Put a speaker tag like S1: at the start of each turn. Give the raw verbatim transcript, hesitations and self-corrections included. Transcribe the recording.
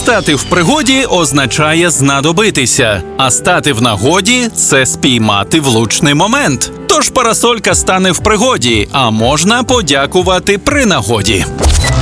S1: Стати в пригоді означає знадобитися, а стати в нагоді – це спіймати влучний момент. Тож парасолька стане в пригоді, а можна подякувати при нагоді.